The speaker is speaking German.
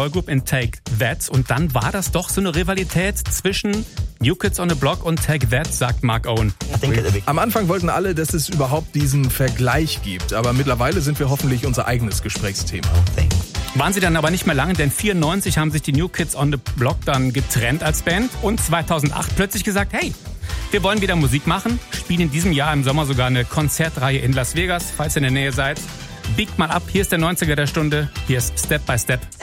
Boygroup in Take That. Und dann war das doch so eine Rivalität zwischen New Kids on the Block und Take That, sagt Mark Owen. Am Anfang wollten alle, dass es überhaupt diesen Vergleich gibt. Aber mittlerweile sind wir hoffentlich unser eigenes Gesprächsthema. Waren sie dann aber nicht mehr lange, denn 1994 haben sich die New Kids on the Block dann getrennt als Band und 2008 plötzlich gesagt, hey, wir wollen wieder Musik machen, spielen in diesem Jahr im Sommer sogar eine Konzertreihe in Las Vegas, falls ihr in der Nähe seid. Biegt mal ab, hier ist der 90er der Stunde, hier ist Step by Step.